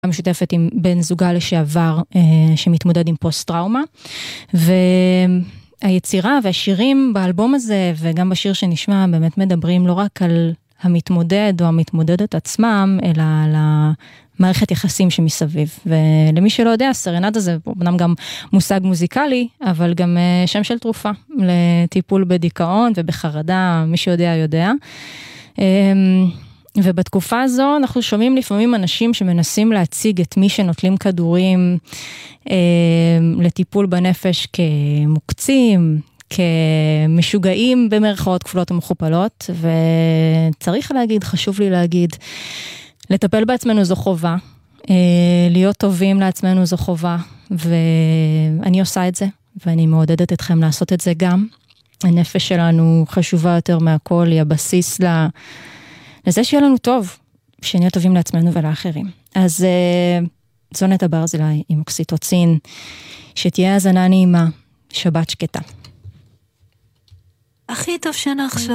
משותפת עם בן זוגה לשעבר שמתמודד עם פוסט-טראומה, והיצירה והשירים באלבום הזה וגם בשיר שנשמע באמת מדברים לא רק על המתמודד או המתמודדת עצמם, אלא על המערכת יחסים שמסביב. ולמי שלא יודע, סרנדה זה אמנם גם מושג מוזיקלי, אבל גם שם של תרופה לטיפול בדיכאון ובחרדה, מי שיודע יודע. ובתקופה הזו אנחנו שומעים לפעמים אנשים שמנסים להציג את מי שנוטלים כדורים לטיפול בנפש כמוקצים, כמשוגעים במרכאות כפולות ומכופלות, וצריך להגיד, חשוב לי להגיד, לטפל בעצמנו זו חובה, להיות טובים לעצמנו זו חובה, ואני עושה את זה, ואני מעודדת אתכם לעשות את זה גם. הנפש שלנו חשובה יותר מהכל, היא הבסיס לזה שיהיה לנו טוב, שנהיה טובים לעצמנו ולאחרים. אז זו נטע ברזילי עם אוקסיטוצין, שתהיה האזנה נעימה, שבת שקטה. הכי טוב שנחשוב